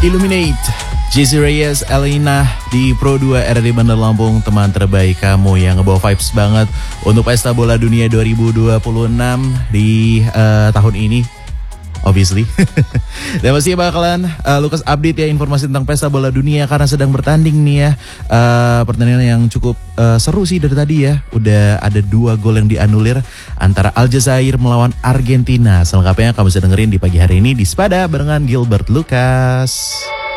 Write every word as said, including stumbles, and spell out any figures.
Illuminate, Jesse Reyes, Elena di Pro dua R R D Bandar Lampung, teman terbaik kamu yang ngebawa vibes banget untuk Pesta Bola Dunia dua ribu dua puluh enam di uh, tahun ini. Obviously. Dan pasti bakalan uh, Lukas update ya informasi tentang Pesta Bola Dunia karena sedang bertanding nih ya. Uh, pertandingan yang cukup uh, seru sih dari tadi ya. Udah ada dua gol yang dianulir antara Aljazair melawan Argentina. Selengkapnya kamu bisa dengerin di pagi hari ini di Spada barengan Gilbert Lucas.